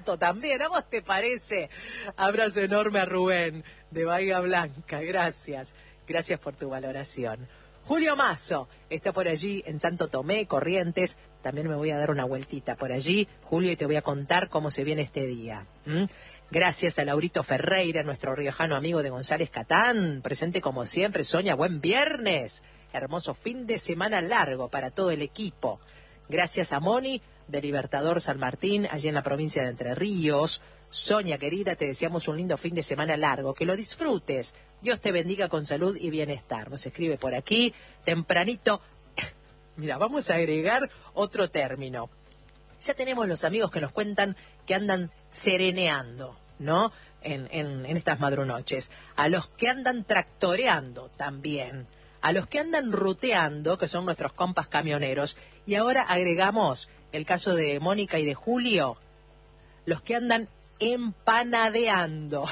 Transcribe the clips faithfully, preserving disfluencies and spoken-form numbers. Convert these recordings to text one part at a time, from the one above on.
Pato también. ¿A vos te parece? Abrazo enorme a Rubén de Bahía Blanca. Gracias. Gracias por tu valoración. Julio Mazo está por allí en Santo Tomé, Corrientes. También me voy a dar una vueltita por allí, Julio, y te voy a contar cómo se viene este día. ¿Mm? Gracias a Laurito Ferreira, nuestro riojano amigo de González Catán, presente como siempre. Sonia, buen viernes. Hermoso fin de semana largo para todo el equipo. Gracias a Moni, de Libertador San Martín, allí en la provincia de Entre Ríos. Sonia, querida, te deseamos un lindo fin de semana largo, que lo disfrutes. Dios te bendiga con salud y bienestar. Nos escribe por aquí, tempranito. Mira, vamos a agregar otro término. Ya tenemos los amigos que nos cuentan que andan sereneando, ¿no? En, en, en estas madrunoches. A los que andan tractoreando también. A los que andan ruteando, que son nuestros compas camioneros. Y ahora agregamos el caso de Mónica y de Julio. Los que andan empanadeando.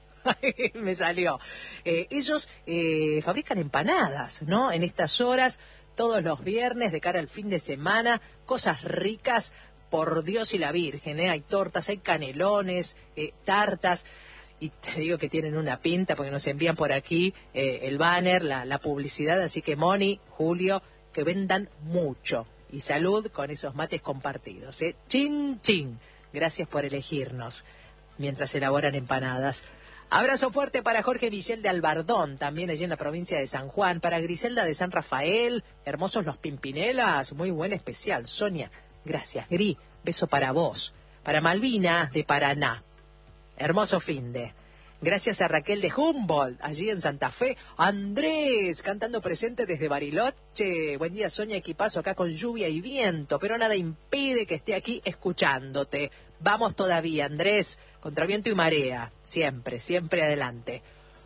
Me salió. Eh, ellos eh, fabrican empanadas, ¿no? En estas horas, todos los viernes, de cara al fin de semana, cosas ricas, por Dios y la Virgen, ¿eh? Hay tortas, hay canelones, eh, tartas, y te digo que tienen una pinta, porque nos envían por aquí eh, el banner, la, la publicidad, así que Moni, Julio, que vendan mucho. Y salud con esos mates compartidos, ¿eh? Chin, chin. Gracias por elegirnos mientras elaboran empanadas. Abrazo fuerte para Jorge Michel de Albardón, también allí en la provincia de San Juan. Para Griselda de San Rafael, hermosos los Pimpinelas, muy buen especial. Sonia, gracias. Gri, beso para vos. Para Malvina de Paraná, hermoso finde. Gracias a Raquel de Humboldt, allí en Santa Fe. Andrés, cantando presente desde Bariloche. Buen día, Sonia, equipazo acá con lluvia y viento, pero nada impide que esté aquí escuchándote. Vamos todavía, Andrés, contra viento y marea. Siempre, siempre adelante.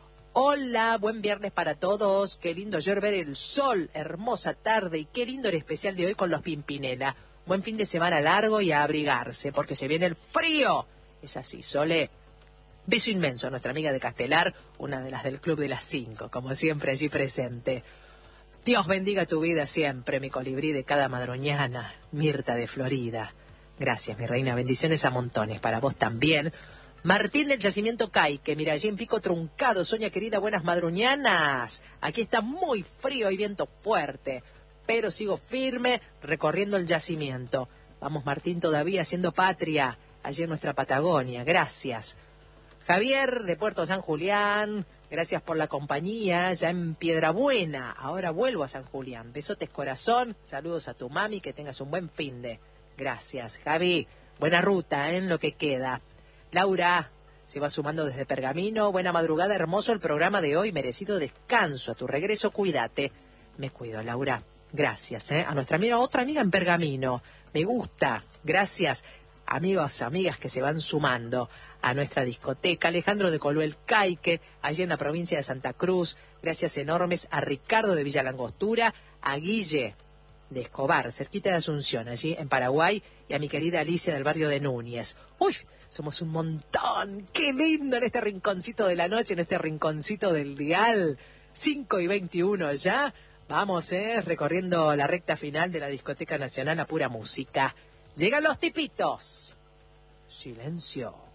Hola, buen viernes para todos. Qué lindo ayer ver el sol, hermosa tarde, y qué lindo el especial de hoy con los Pimpinela. Buen fin de semana largo y a abrigarse, porque se viene el frío. Es así, Sole. Beso inmenso a nuestra amiga de Castelar, una de las del Club de las Cinco, como siempre allí presente. Dios bendiga tu vida siempre, mi colibrí de cada madroñana, Mirta de Florida. Gracias, mi reina, bendiciones a montones, para vos también. Martín del Yacimiento Caique, mira, allí en Pico Truncado, Sonia querida, buenas madruñanas. Aquí está muy frío y viento fuerte, pero sigo firme recorriendo el yacimiento. Vamos, Martín, todavía haciendo patria, allí en nuestra Patagonia, gracias. Javier de Puerto San Julián, gracias por la compañía, ya en Piedrabuena, ahora vuelvo a San Julián. Besotes corazón, saludos a tu mami, que tengas un buen finde. Gracias, Javi, buena ruta, ¿eh? En lo que queda. Laura se va sumando desde Pergamino, buena madrugada, hermoso el programa de hoy, merecido descanso, a tu regreso cuídate. Me cuido, Laura, gracias, ¿eh? A nuestra amiga, otra amiga en Pergamino, me gusta, gracias. Amigos, amigas que se van sumando a nuestra discoteca. Alejandro de Coluel Caique, allí en la provincia de Santa Cruz. Gracias enormes a Ricardo de Villa Langostura, a Guille de Escobar, cerquita de Asunción, allí en Paraguay, y a mi querida Alicia del barrio de Núñez. ¡Uy! Somos un montón. ¡Qué lindo en este rinconcito de la noche, en este rinconcito del dial! cinco y veintiuno ya. Vamos, eh, recorriendo la recta final de la Discoteca Nacional a pura música. Llegan los tipitos. Silencio.